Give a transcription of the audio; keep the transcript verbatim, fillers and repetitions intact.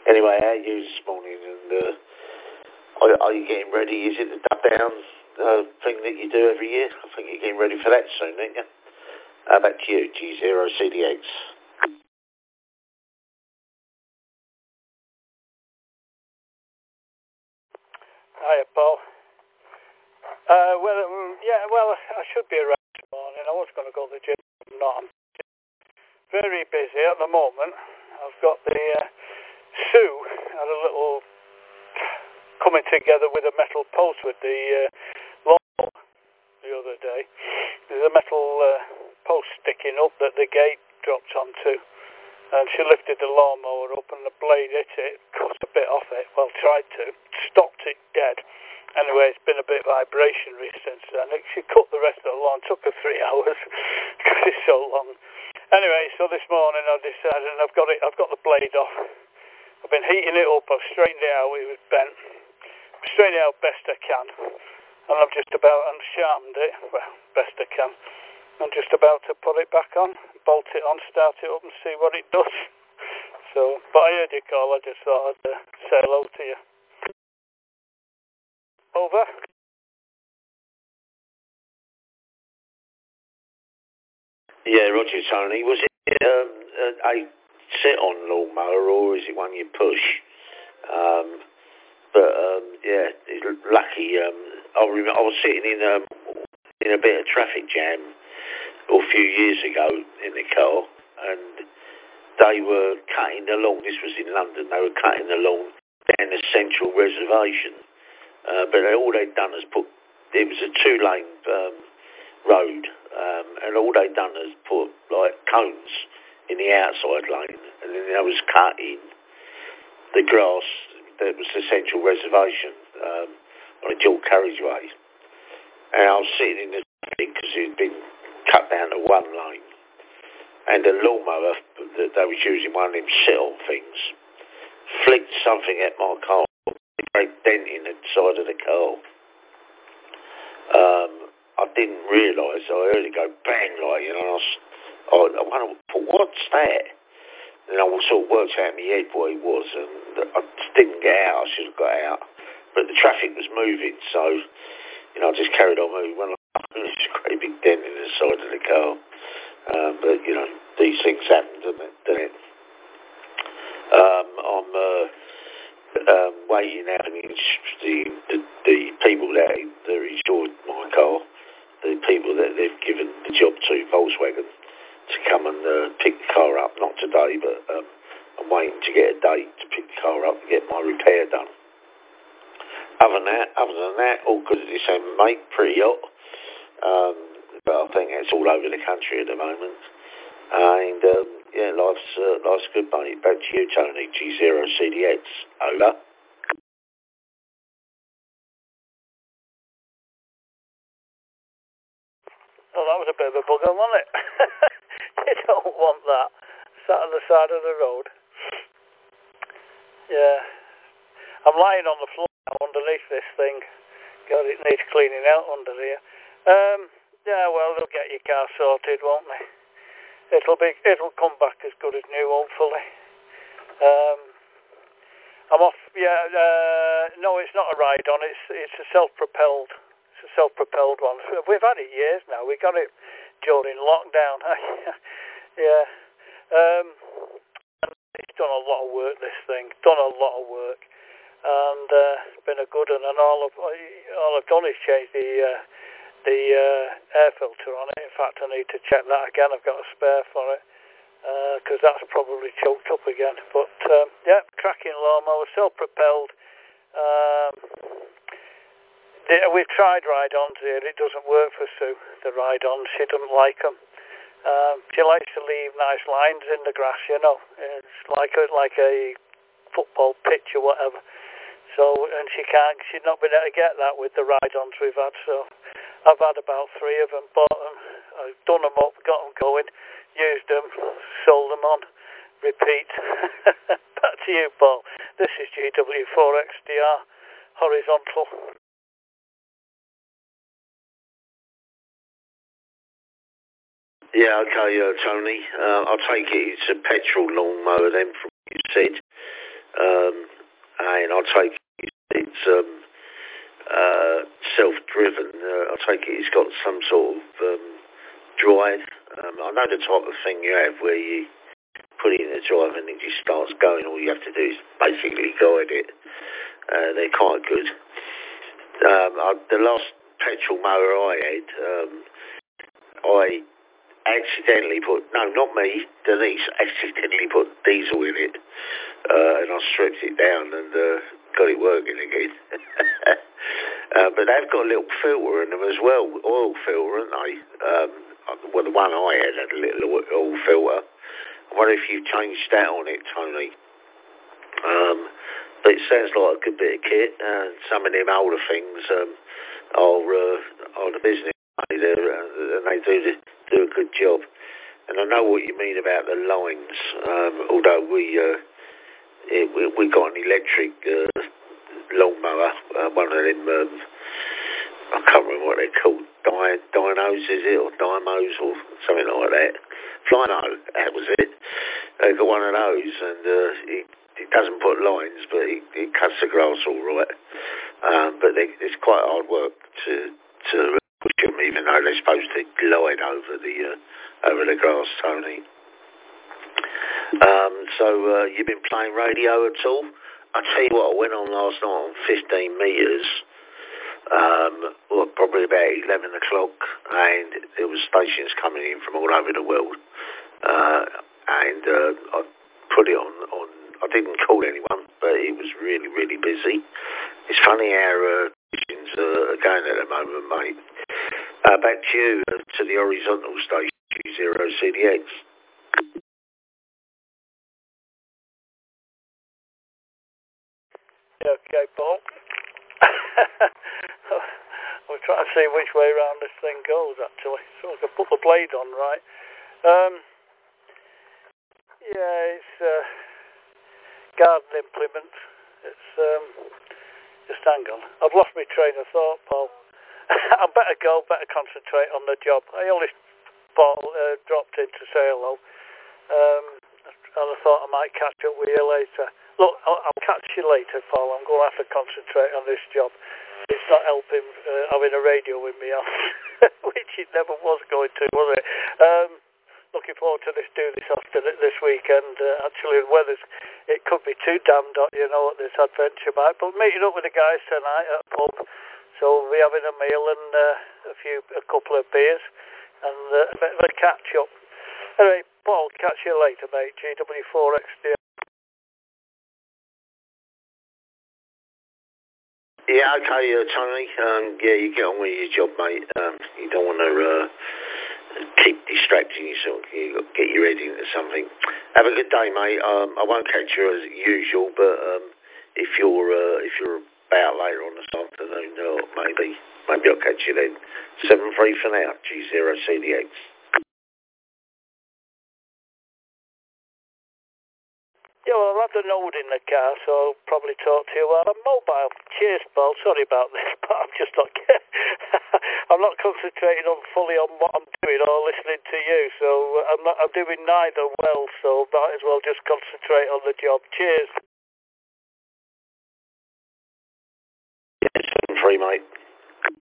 Anyway, how are you this morning? And uh, are, are you getting ready? Is it the dub down uh, thing that you do every year? I think you're getting ready for that soon, aren't you? How about you, G zero C D X? Hiya, Paul. Uh, well, um, yeah, well, I should be around this morning. I was going to go to the gym. I'm not. I'm very busy at the moment. I've got the uh, Sue had a little coming together with a metal post with the uh, lawnmower the other day. There's a metal uh, post sticking up that the gate dropped onto, and she lifted the lawnmower up, and the blade hit it, cut a bit off it. Well, tried to, stopped it dead. Anyway, it's been a bit vibrationary since then. She cut the rest of the lawn. Took her three hours because it's so long. Anyway, so this morning I decided, and I've got it. I've got the blade off. I've been heating it up. I've straightened it out. It was bent. I've straightened it out best I can, and I've just about unsharpened it. Well, best I can. I'm just about to put it back on, bolt it on, start it up, and see what it does. So, but I heard your call. I just thought I'd uh, say hello to you. Over. Yeah, Roger, Tony. Was it um, a sit-on lawnmower, or is it one you push? Um, but um, yeah, lucky. Um, I remember I was sitting in um, in a bit of traffic jam a few years ago in the car, and they were cutting along. This was in London. They were cutting along down the central reservation, uh, but they, all they'd done is put. It was a two-lane um, road, um, and all they'd done is put like cones in the outside lane, and then they was cutting the grass that was the central reservation um, on a dual carriageway. And I was sitting in the traffic because it had been cut down to one lane, and the lawnmower that they was using, one of them sit-on things, flicked something at my car, a great dent in the side of the car. Um, I didn't realise, I heard it go bang, like, you know, and I, was, I, I wondered, what's that? And I sort of worked out in my head what it was, and I just didn't get out. I should have got out. But the traffic was moving, so, you know, I just carried on moving. When I it was a great big dent in the side of the car. Um, but, you know, these things happen, don't they? Don't it? Um, I'm uh, um, waiting out for the, the, the people that, that insured my car, the people that they've given the job to, Volkswagen, to come and uh, pick the car up. Not today, but um, I'm waiting to get a date to pick the car up and get my repair done. Other than that, other than that, all good at December, mate. Pretty hot. Um, but I think that's all over the country at the moment. And um, yeah, life's uh, life's good, mate. Back to you, Tony. G zero C D X. Over. Oh, that was a bit of a bugger, wasn't it? You don't want that. Sat on the side of the road. Yeah. I'm lying on the floor now underneath this thing. God, it needs cleaning out under here. Um, yeah, well, they'll get your car sorted, won't they? It'll be, it'll come back as good as new, hopefully. Um, I'm off, yeah, uh, no, it's not a ride-on, it's it's a self-propelled, it's a self-propelled one. We've had it years now, we got it during lockdown. Yeah. Um, it's done a lot of work, this thing, done a lot of work. And uh, it's been a good one, and all I've, all I've done is change the uh, the uh, air filter on it. In fact, I need to check that again. I've got a spare for it, because uh, that's probably choked up again. But, um, yeah, cracking lawnmower, self-propelled. Um, the, we've tried ride-ons here. It doesn't work for Sue, the ride-ons. She doesn't like them. Um, she likes to leave nice lines in the grass, you know. It's like a, like a football pitch or whatever. So, and she can't, she's not been able to get that with the ride-ons we've had, so I've had about three of them, bought them, I've done them up, got them going, used them, sold them on, repeat. Back to you, Paul. This is G W four X D R, horizontal. Yeah, okay, uh, Tony. Uh, I'll take it it's a petrol lawnmower then from what you said. um, and I take it it's um, uh, self-driven. Uh, I take it it's got some sort of um, drive. Um, I know the type of thing you have where you put it in the drive and it just starts going. All you have to do is basically guide it. Uh, they're quite good. Um, I, the last petrol motor I had, um, I accidentally put, no, not me, Denise accidentally put diesel in it, uh, and I stripped it down and uh, got it working again. uh, but they've got a little filter in them as well, oil filter, haven't they? Um, well, the one I had had a little oil filter. I wonder if you've changed that on it, Tony. Um, but it sounds like a good bit of kit. Uh, some of them older things um, are, uh, are the business there, uh, and they do the, do a good job. And I know what you mean about the lines. Um, although we, uh, it, we we got an electric uh, lawnmower, uh, one of them. Um, I can't remember what they're called. Dy- Dinos, is it, or Dymos, or something like that. Flyno, that was it. They got one of those, and uh, it, it doesn't put lines, but it, it cuts the grass all right. Um, but they, it's quite hard work to to push them, even though they're supposed to glide over the uh, over the grass, Tony. Um, so uh, you've been playing radio at all? I tell you what, I went on last night on fifteen metres. Um, well, probably about eleven o'clock, and there was stations coming in from all over the world. Uh, and uh, I put it on, on, I didn't call anyone, but it was really, really busy. It's funny how uh, stations uh, are going at the moment, mate. Uh, back to you, uh, to the horizontal station, zero C D X. Okay, Paul. We're trying to see which way around this thing goes, actually, so I can put the blade on right. Um, yeah, it's uh, garden implement. It's um, just hang on. I've lost my train of thought, Paul. I better go, better concentrate on the job. I only Paul uh, dropped in to say hello. Um, and I thought I might catch up with you later. Look, I'll, I'll catch you later, Paul. I'm going to have to concentrate on this job. It's not helping uh, having a radio with me on, which it never was going to, was it? Um, looking forward to this do this after this weekend. Uh, actually, the weather's, it could be too damned hot, you know, at this adventure bike. But meeting up with the guys tonight at a pub, so we'll be having a meal and uh, a few, a couple of beers and uh, a bit of a catch up. Anyway, Paul, catch you later, mate. G W four X D. Yeah, okay, uh, Tony. Um, yeah, you get on with your job, mate. Um, you don't want to uh, keep distracting yourself. You've got to get your head into something. Have a good day, mate. Um, I won't catch you as usual, but um, if you're uh, if you're about later on this afternoon, or maybe maybe I'll catch you then. seven three for now, G zero C D X. Yeah, well, I'll have the node in the car, so I'll probably talk to you while I'm mobile. Cheers, Paul. Sorry about this, but I'm just not I'm not concentrating on fully on what I'm doing or listening to you, so I'm not, I'm doing neither well, so might as well just concentrate on the job. Cheers. Yeah, seven three, mate.